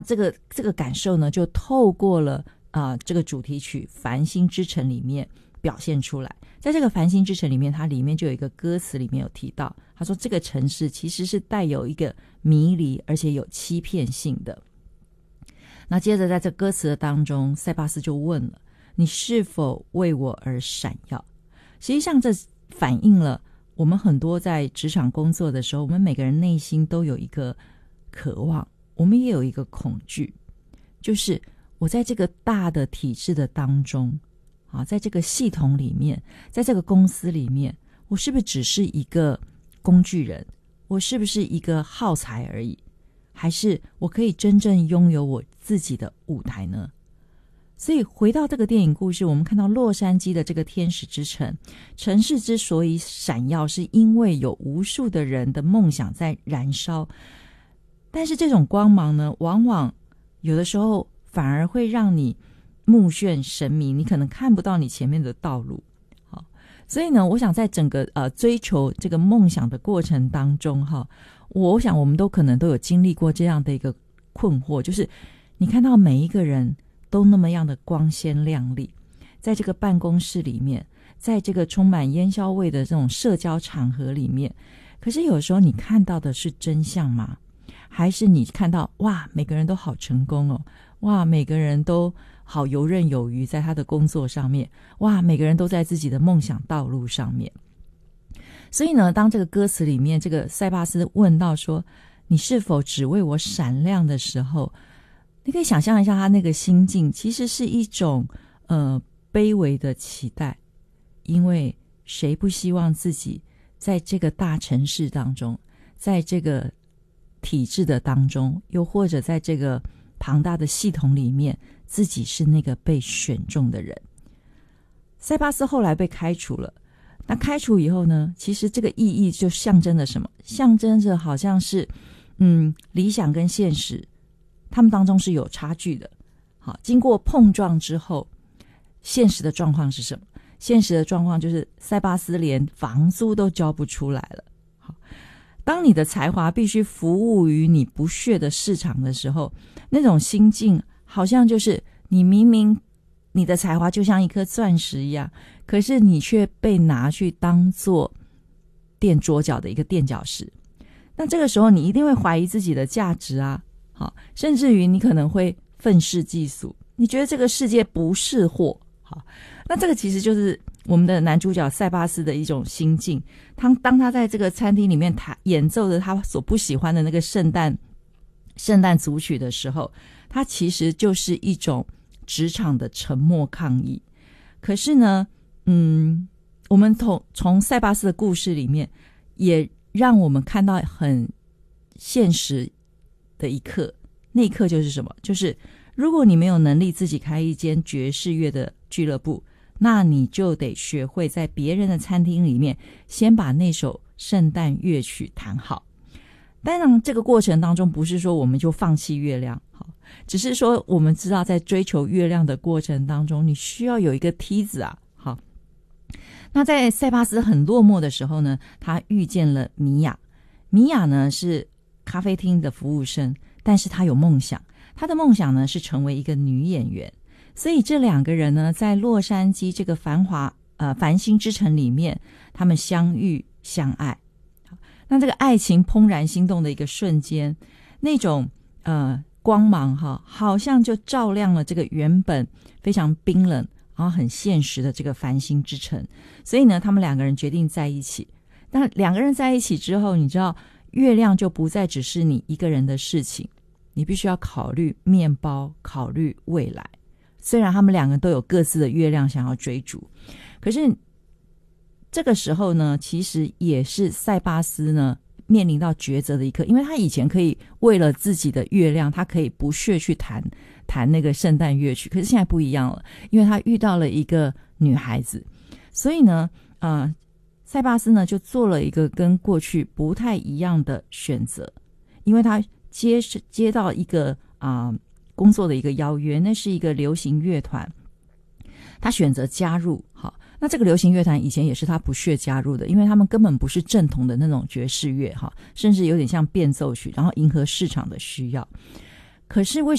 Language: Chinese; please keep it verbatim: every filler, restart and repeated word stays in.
这个这个感受呢，就透过了啊、呃、这个主题曲《繁星之城》里面表现出来。在这个《繁星之城》里面，它里面就有一个歌词里面有提到，他说这个城市其实是带有一个迷离而且有欺骗性的。那接着在这歌词的当中，塞巴斯就问了，你是否为我而闪耀？实际上这反映了我们很多在职场工作的时候，我们每个人内心都有一个渴望，我们也有一个恐惧，就是我在这个大的体制的当中啊，在这个系统里面，在这个公司里面，我是不是只是一个工具人？我是不是一个耗材而已？还是我可以真正拥有我自己的舞台呢？所以回到这个电影故事，我们看到洛杉矶的这个天使之城，城市之所以闪耀，是因为有无数的人的梦想在燃烧。但是这种光芒呢，往往有的时候反而会让你目眩神迷，你可能看不到你前面的道路。好，所以呢，我想在整个呃追求这个梦想的过程当中，哈，我想我们都可能都有经历过这样的一个困惑，就是你看到每一个人都那么样的光鲜亮丽，在这个办公室里面，在这个充满烟硝味的这种社交场合里面，可是有时候你看到的是真相吗？还是你看到哇，每个人都好成功哦，哇，每个人都好游刃有余在他的工作上面，哇，每个人都在自己的梦想道路上面。所以呢，当这个歌词里面这个塞巴斯问到说你是否只为我闪亮的时候，你可以想象一下他那个心境，其实是一种呃卑微的期待。因为谁不希望自己在这个大城市当中，在这个体制的当中，又或者在这个庞大的系统里面，自己是那个被选中的人。塞巴斯后来被开除了，那开除以后呢，其实这个意义就象征着什么？象征着好像是嗯，理想跟现实他们当中是有差距的。好，经过碰撞之后，现实的状况是什么？现实的状况就是塞巴斯连房租都交不出来了。好，当你的才华必须服务于你不屑的市场的时候，那种心境好像就是你明明你的才华就像一颗钻石一样，可是你却被拿去当作垫桌脚的一个垫脚石。那这个时候你一定会怀疑自己的价值啊，好，甚至于你可能会愤世嫉俗，你觉得这个世界不是货。好，那这个其实就是我们的男主角塞巴斯的一种心境。他当他在这个餐厅里面他演奏着他所不喜欢的那个圣诞圣诞组曲的时候，他其实就是一种职场的沉默抗议。可是呢，嗯，我们从从塞巴斯的故事里面，也让我们看到很现实的一刻。那一刻就是什么？就是如果你没有能力自己开一间爵士乐的俱乐部，那你就得学会在别人的餐厅里面先把那首圣诞乐曲弹好。当然这个过程当中不是说我们就放弃月亮，好，只是说我们知道在追求月亮的过程当中，你需要有一个梯子啊。好，那在塞巴斯很落寞的时候呢，他遇见了米娅。米娅呢是咖啡厅的服务生，但是他有梦想，他的梦想呢是成为一个女演员。所以这两个人呢，在洛杉矶这个繁华呃繁星之城里面，他们相遇相爱。那这个爱情怦然心动的一个瞬间，那种呃光芒哈，好像就照亮了这个原本非常冰冷然后很现实的这个繁星之城。所以呢，他们两个人决定在一起。那两个人在一起之后，你知道月亮就不再只是你一个人的事情，你必须要考虑面包，考虑未来。虽然他们两个都有各自的月亮想要追逐，可是这个时候呢，其实也是塞巴斯呢面临到抉择的一刻。因为他以前可以为了自己的月亮，他可以不屑去弹弹那个圣诞乐曲，可是现在不一样了，因为他遇到了一个女孩子。所以呢呃，塞巴斯呢就做了一个跟过去不太一样的选择。因为他接接到一个啊、呃、工作的一个邀约，那是一个流行乐团，他选择加入。好，那这个流行乐团以前也是他不屑加入的，因为他们根本不是正统的那种爵士乐哈，甚至有点像变奏曲，然后迎合市场的需要。 可是为